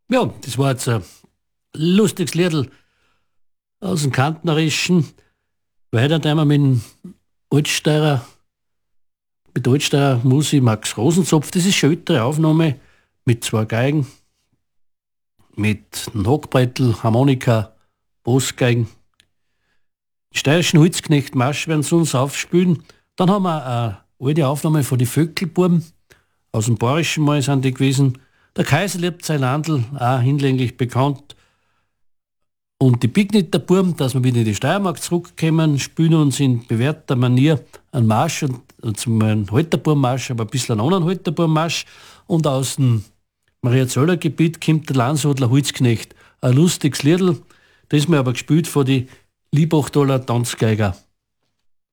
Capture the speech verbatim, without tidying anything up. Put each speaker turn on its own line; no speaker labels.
Ja, das war jetzt ein lustiges Liedl aus dem Kantnerischen. Weiter tun wir mit dem Altsteirer, mit Altsteirer Musi Max Rosenzopf. Das ist schon eine ältere Aufnahme mit zwei Geigen, mit einem Hockbrettel, Harmonika, Bassgeigen. Die steirischen Holzknecht-Marsch werden sie uns aufspielen. Dann haben wir eine alte Aufnahme von die Vöckelbuben. Aus dem Bayerischen Mal sind die gewesen. Der Kaiser liebt sein Landl, auch hinlänglich bekannt. Und die Pigniter Buben, dass wir wieder in die Steiermark zurückkommen, spielen uns in bewährter Manier einen Marsch, und, und zum Halterbubenmarsch, aber ein bisschen einen anderen Halterbubenmarsch. Und aus dem Maria-Zöller-Gebiet kommt der Landsodler Holzknecht. Ein lustiges Liedl, das wir aber gespielt von die Liebachtaler Tanzgeiger.